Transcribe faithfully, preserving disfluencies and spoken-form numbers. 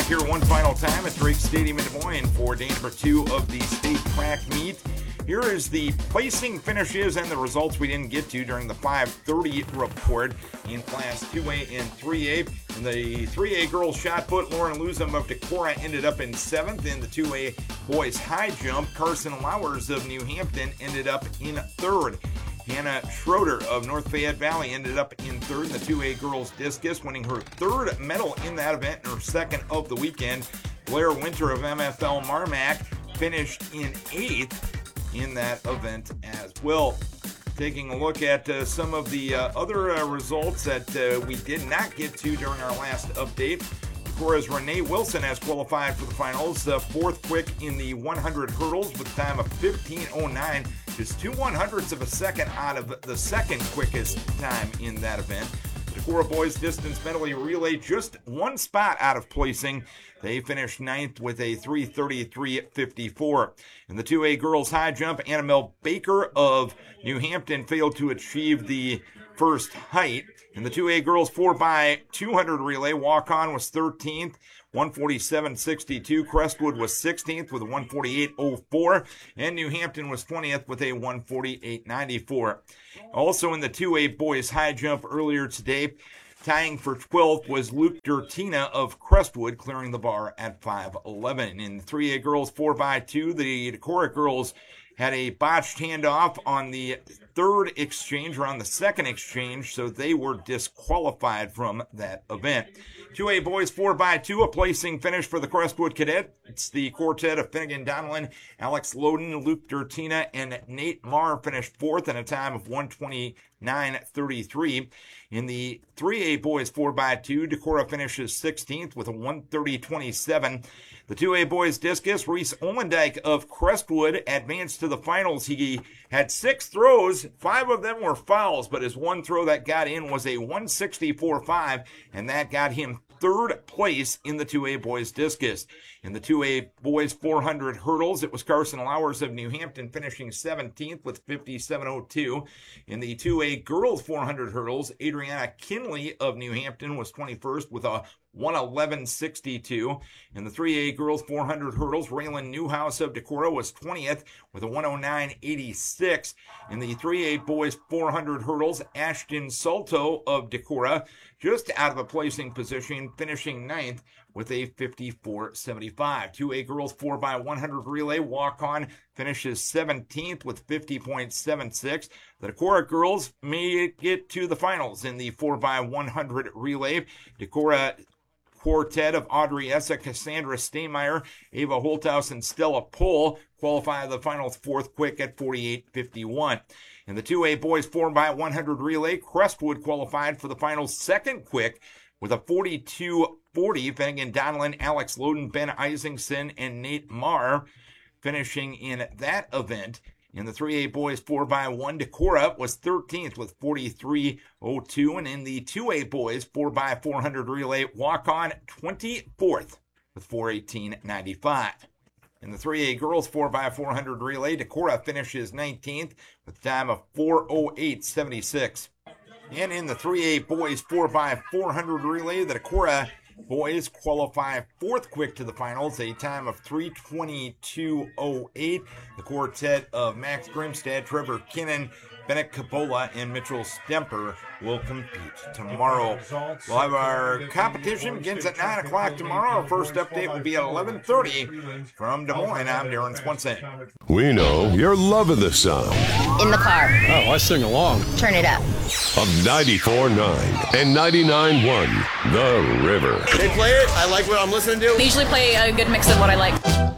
here one final time at Drake Stadium in Des Moines for day number two of the state track meet. Here is the placing finishes and the results we didn't get to during the five thirty report in Class two A and three A. In the three A girls shot put, Lauren Luzum of Decorah ended up in seventh. In the two A boys high jump, Carson Lowers of New Hampton ended up in third. Hannah Schroeder of North Fayette Valley ended up in third in the two A girls discus, winning her third medal in that event and her second of the weekend. Blair Winter of M F L Marmac finished in eighth in that event as well. Taking a look at uh, some of the uh, other uh, results that uh, we did not get to during our last update. Decorah's Renee Wilson has qualified for the finals, uh, fourth quick in the one hundred hurdles with a time of fifteen oh nine, just two one hundredths of a second out of the second quickest time in that event. Decorah boys distance medley relay just one spot out of placing. They finished ninth with a three thirty-three fifty-four. In the two A girls high jump, Annabelle Baker of New Hampton failed to achieve the first height. In the two A girls four by two hundred relay, walk-on was thirteenth, one forty-seven sixty-two. Crestwood was sixteenth with a one forty-eight oh four, and New Hampton was twentieth with a one forty-eight ninety-four. Also in the two A boys high jump earlier today, tying for twelfth was Luke Dertina of Crestwood, clearing the bar at five eleven. In the three A girls four by two, the Decorah girls had a botched handoff on the third exchange, or on the second exchange, so they were disqualified from that event. two A boys four by two, a placing finish for the Crestwood Cadet. It's the quartet of Finnegan Donlin, Alex Loden, Luke Dertina, and Nate Marr finished fourth in a time of one twenty-nine thirty-three. In the three A boys four by two, Decorah finishes sixteenth with a one thirty twenty-seven. The two A boys discus, Reese Olendijk of Crestwood advanced to the finals. He had six throws, five of them were fouls, but his one throw that got in was a one sixty-four five, and that got him third place in the two A boys discus. In the two A boys four hundred hurdles, it was Carson Lowers of New Hampton finishing seventeenth with fifty-seven oh two. In the two A girls four hundred hurdles, Adriana Kinley of New Hampton was twenty-first with a one eleven sixty-two. In the three A girls four hundred hurdles, Raylan Newhouse of Decorah was twentieth with a one oh nine eighty-six. In the three A boys four hundred hurdles, Ashton Salto of Decorah just out of a placing position, finishing ninth with a fifty-four seventy-five. two A girls four by one hundred relay, walk-on finishes seventeenth with fifty point seven six. The Decorah girls may get to the finals in the four by one hundred relay. Decorah quartet of Audrey Essa, Cassandra Steinmeier, Ava Holthaus, and Stella Pohl qualify the finals fourth quick at forty-eight fifty-one. In the two A boys four by one hundred relay, Crestwood qualified for the finals second quick with a forty-two forty. Finnegan Donlin, Alex Loden, Ben Isingson, and Nate Marr finishing in that event. In the three A boys four by one, Decorah was thirteenth with forty-three oh two. And in the two A boys four by four hundred relay, walk-on twenty-fourth with four eighteen ninety-five. In the three A girls four by four hundred relay, Decorah finishes nineteenth with a time of four oh eight seventy-six. And in the three A boys four by four hundred relay, the Decorah boys qualify fourth quick to the finals, a time of three twenty-two oh eight. The quartet of Max Grimstad, Trevor Kinnan, Bennett Capola, and Mitchell Stemper will compete tomorrow. We'll have our competition begins at nine o'clock tomorrow. Our first update will be at eleven thirty. From Des Moines, I'm Darren Swenson. We know you're loving the sound. In the car. Oh, I sing along. Turn it up. Of ninety-four point nine and ninety-nine point one, The River. They play it. I like what I'm listening to. They usually play a good mix of what I like.